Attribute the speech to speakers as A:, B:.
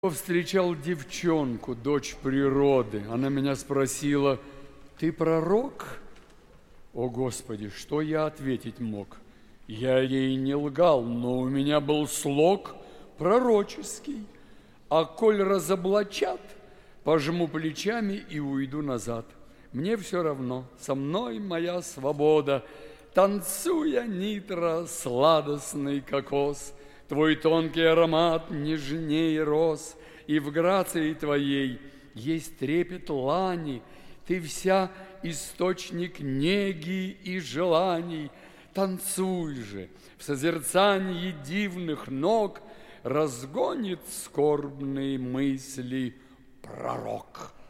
A: Повстречал девчонку, дочь природы. Она меня спросила: ты пророк? О, Господи, что я ответить мог? Я ей не лгал, но у меня был слог пророческий. А коль разоблачат, пожму плечами и уйду назад. Мне все равно, со мной моя свобода. Танцуя, нитро, сладостный кокос, твой тонкий аромат нежнее роз, и в грации твоей есть трепет лани. Ты вся источник неги и желаний. Танцуй же, в созерцании дивных ног разгонит скорбные мысли пророк.